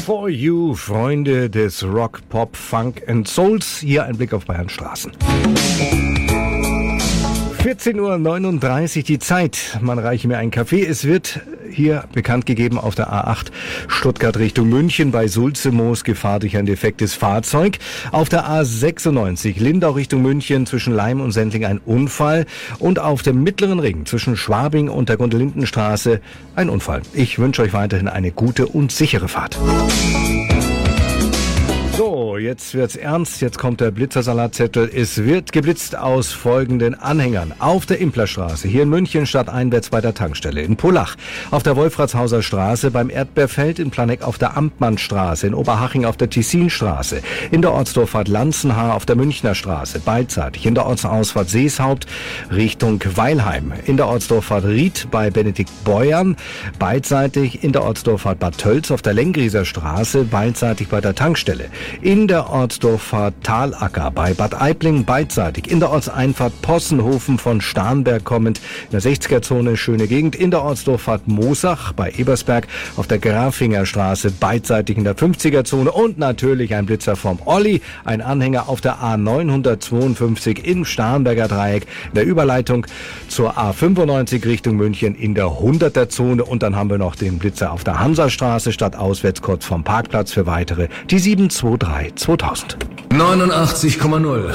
For you, Freunde des Rock, Pop, Funk and Souls. Hier ein Blick auf Bayerns Straßen. 14:39 Uhr die Zeit. Man reiche mir einen Kaffee. Es wird hier bekannt gegeben auf der A8 Stuttgart Richtung München bei Sulzemoos Gefahr durch ein defektes Fahrzeug. Auf der A96 Lindau Richtung München zwischen Leim und Sendling ein Unfall. Und auf dem Mittleren Ring zwischen Schwabing und der Gundelindenstraße ein Unfall. Ich wünsche euch weiterhin eine gute und sichere Fahrt. So, jetzt wird's ernst. Jetzt kommt der Blitzersalatzettel. Es wird geblitzt aus folgenden Anhängern. Auf der Implerstraße, hier in München stadteinwärts bei der Tankstelle. In Pullach, auf der Wolfratshauser Straße, beim Erdbeerfeld, in Planegg auf der Amtmannstraße, in Oberhaching auf der Tessinstraße, in der Ortsdurchfahrt Lanzenhaar auf der Münchner Straße, beidseitig in der Ortsausfahrt Seeshaupt Richtung Weilheim, in der Ortsdurchfahrt Ried bei Benedikt Beuern, beidseitig in der Ortsdurchfahrt Bad Tölz auf der Lengrieser Straße, beidseitig bei der Tankstelle. In der Ortsdurchfahrt Talacker bei Bad Aibling beidseitig, in der Ortseinfahrt Possenhofen von Starnberg kommend, in der 60er-Zone schöne Gegend, in der Ortsdurchfahrt Moosach bei Ebersberg auf der Grafinger Straße beidseitig in der 50er-Zone und natürlich ein Blitzer vom Olli, ein Anhänger auf der A952 im Starnberger Dreieck, in der Überleitung zur A95 Richtung München in der 100er-Zone und dann haben wir noch den Blitzer auf der Hansastraße stadtauswärts kurz vom Parkplatz für weitere, die 723 2000. 89,0